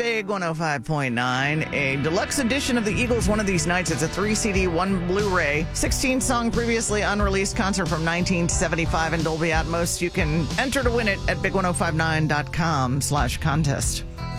Big 105.9. A deluxe edition of the Eagles One of These Nights. It's a 3 CD, 1 Blu-ray, 16-song previously unreleased concert from 1975 in Dolby Atmos. You can enter to win it at big1059.com/contest.